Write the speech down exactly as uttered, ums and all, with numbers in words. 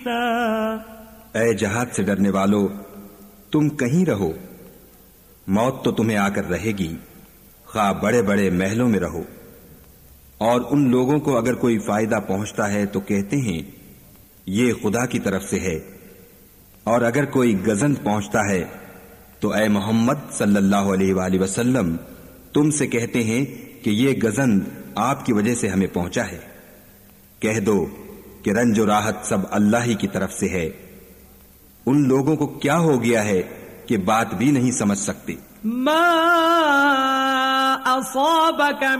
ऐ जहाद से डरने वालों, तुम कहीं रहो, मौत तो तुम्हें आकर रहेगी, खा बड़े बड़े महलों में रहो। और उन लोगों को अगर कोई फायदा पहुंचता है तो कहते हैं ये खुदा की तरफ से है, और अगर कोई गजंद पहुंचता है तो ऐ मोहम्मद सल्लल्लाहु अलैहि वसल्लम तुमसे कहते हैं कि ये गजंद आपकी वजह से हमें पहुंचा है। कह दो कि रंज और राहत सब अल्लाह ही की तरफ से है। उन लोगों को क्या हो गया है कि बात भी नहीं समझ सकते। मा असाबक